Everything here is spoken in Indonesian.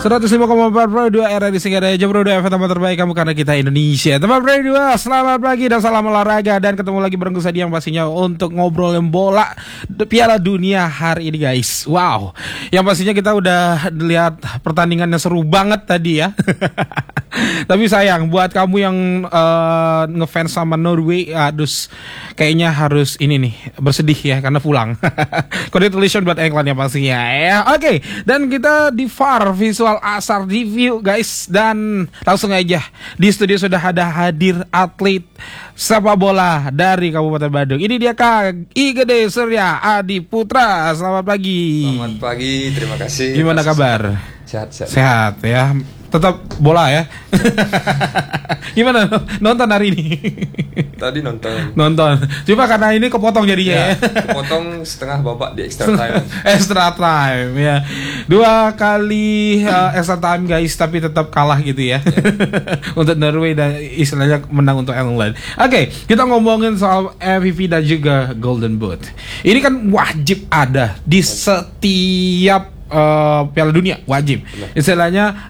105,4 Pro 2 RRI Singadaya Jam Pro 2 FM tempat terbaik kamu karena kita Indonesia. Tempat Pro 2, selamat pagi dan salam olahraga. Dan ketemu lagi bareng gue Sadi yang pastinya untuk ngobrolin bola Piala Dunia hari ini guys. Wow, yang pastinya kita udah lihat pertandingannya seru banget tadi ya. Tapi sayang buat kamu yang ngefans sama Norway, aduh kayaknya harus ini nih bersedih ya karena pulang. Congratulations buat England yang pastinya ya. Oke, dan kita di VAR Visual Asar Review guys, dan langsung aja di studio sudah ada hadir atlet sepak bola dari Kabupaten Badung. Ini dia Kak Igede Surya Adi Putra. Selamat pagi. Selamat pagi, terima kasih. Gimana kabar? Sehat ya. Tetap bola ya. Gimana nonton hari ini? Tadi nonton. Cuma karena ini kepotong jadinya ya. Kepotong setengah babak di extra time. Extra time ya. 2 kali extra time guys, tapi tetap kalah gitu ya. Untuk Norway dan istilahnya menang untuk England. Oke, kita ngomongin soal MVP dan juga Golden Boot. Ini kan wajib ada di setiap Piala Dunia, wajib. Istilahnya